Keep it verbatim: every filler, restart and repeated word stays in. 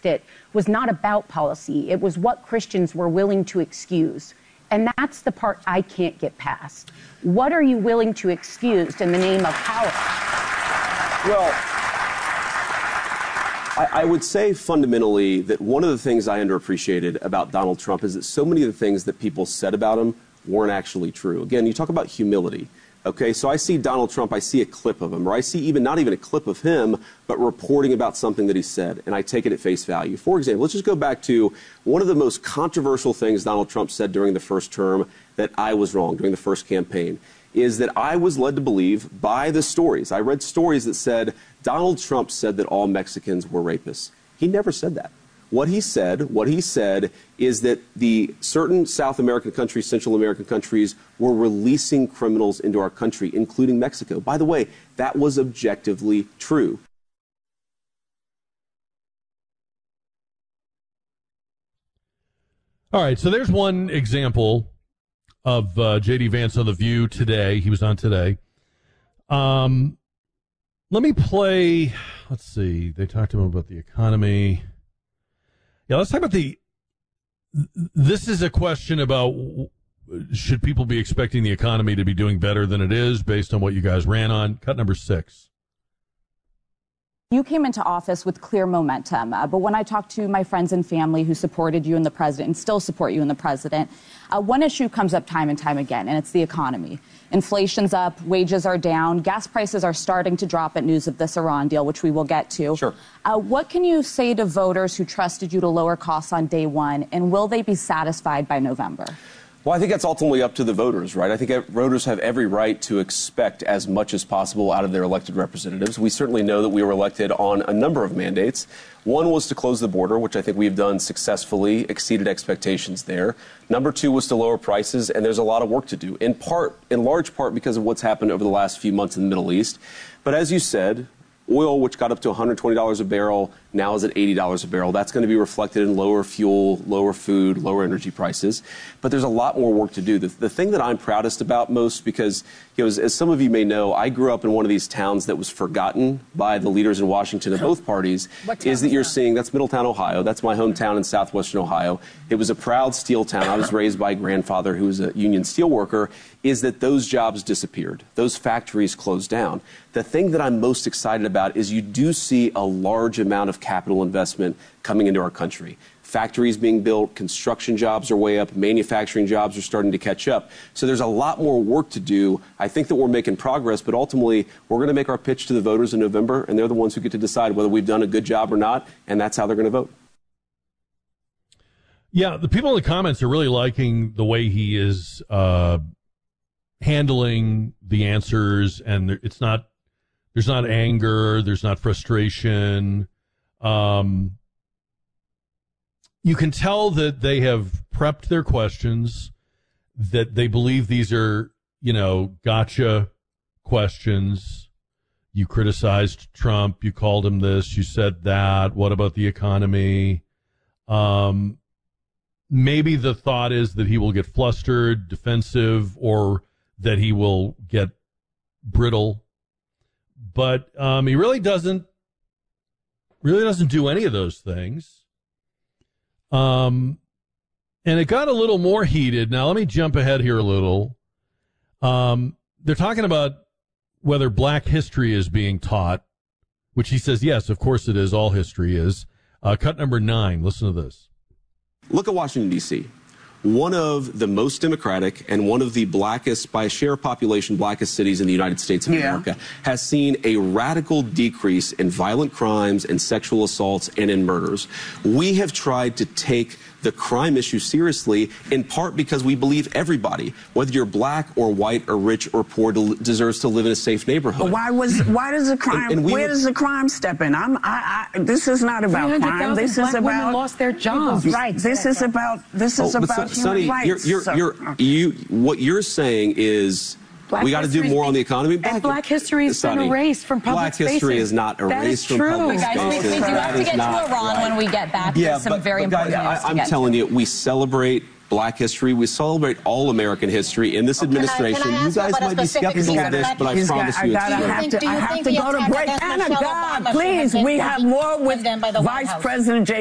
passed it was not about policy. It was what Christians were willing to excuse. And that's the part I can't get past. What are you willing to excuse in the name of power? Well, I, I would say fundamentally that one of the things I underappreciated about Donald Trump is that so many of the things that people said about him weren't actually true. Again, you talk about humility. Okay, so I see Donald Trump, I see a clip of him, or I see even not even a clip of him, but reporting about something that he said, and I take it at face value. For example, let's just go back to one of the most controversial things Donald Trump said during the first term that I was wrong during the first campaign, is that I was led to believe by the stories. I read stories that said Donald Trump said that all Mexicans were rapists. He never said that. What he said, what he said is that the certain South American countries, Central American countries, were releasing criminals into our country, including Mexico. By the way, that was objectively true. All right, so there's one example of uh, J D. Vance on The View today. He was on today. Um, let me play, let's see, they talked to him about the economy. Yeah, let's talk about the, this is a question about should people be expecting the economy to be doing better than it is based on what you guys ran on. Cut number six. You came into office with clear momentum, uh, but when I talk to my friends and family who supported you and the president and still support you and the president, uh, one issue comes up time and time again, and it's the economy. Inflation's up, wages are down, gas prices are starting to drop at news of this Iran deal, which we will get to. Sure. Uh, what can you say to voters who trusted you to lower costs on day one, and will they be satisfied by November? Well, I think that's ultimately up to the voters, right? I think voters have every right to expect as much as possible out of their elected representatives. We certainly know that we were elected on a number of mandates. One was to close the border, which I think we've done successfully, exceeded expectations there. Number two was to lower prices, and there's a lot of work to do, in part, in large part because of what's happened over the last few months in the Middle East. But as you said, oil, which got up to one hundred twenty dollars a barrel, now is at eighty dollars a barrel. That's going to be reflected in lower fuel, lower food, lower energy prices. But there's a lot more work to do. The, the thing that I'm proudest about most, because you know, as, as some of you may know, I grew up in one of these towns that was forgotten by the leaders in Washington of both parties, is that you're seeing, that's Middletown, Ohio. That's my hometown in southwestern Ohio. It was a proud steel town. I was raised by a grandfather who was a union steel worker, is that those jobs disappeared. Those factories closed down. The thing that I'm most excited about is you do see a large amount of capital investment coming into our country. Factories being built, construction jobs are way up, manufacturing jobs are starting to catch up. So there's a lot more work to do. I think that we're making progress, but ultimately we're going to make our pitch to the voters in November, and they're the ones who get to decide whether we've done a good job or not, and that's how they're going to vote. Yeah, the people in the comments are really liking the way he is uh, handling the answers, and it's not, there's not anger, there's not frustration. Um, you can tell that they have prepped their questions, that they believe these are, you know, gotcha questions. You criticized Trump, you called him this, you said that. What about the economy? Um, maybe the thought is that he will get flustered, defensive, or that he will get brittle. But um, he really doesn't really doesn't do any of those things. Um, and it got a little more heated. Now, let me jump ahead here a little. Um, they're talking about whether black history is being taught, which he says, yes, of course it is. All history is. Uh, cut number nine. Listen to this. Look at Washington, D C One of the most democratic and one of the blackest, by share of population, blackest cities in the United States of yeah. America, has seen a radical decrease in violent crimes and sexual assaults and in murders. We have tried to take the crime issue seriously, in part because we believe everybody, whether you're black or white or rich or poor, deserves to live in a safe neighborhood. But why was why does the crime? And, and where does the crime step in? I'm. I, I, this is not about crime. This is about women lost their jobs. Right. This is about. This is oh, about so, human Sonny, rights. You're, you're, so, you're, okay. you. What you're saying is. Black we got to do more on the economy. Black, and black history has been erased from public black spaces. Black history is not erased from public guys, spaces. We, we do have to get to Iran right. when we get back. Yeah, There's some but, very but important guys, news I, I'm to get telling to. you, we celebrate black history. We celebrate all American history. In this oh, administration, can I, can I you guys might be skeptical of this, but I promise got, you I gotta it's have true. to, I have to go to break. Anna, God, please, we have more with Vice President J.